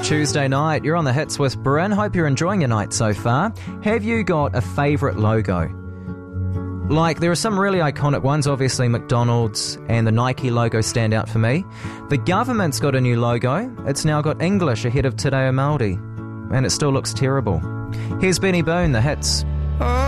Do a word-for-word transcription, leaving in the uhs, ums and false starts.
Tuesday night. You're on the Hits with Bryn. Hope you're enjoying your night so far. Have you got a favourite logo? Like, there are some really iconic ones. Obviously, McDonald's and the Nike logo stand out for me. The government's got a new logo. It's now got English ahead of Te Reo Māori. And it still looks terrible. Here's Benny Boone, the Hits. Oh.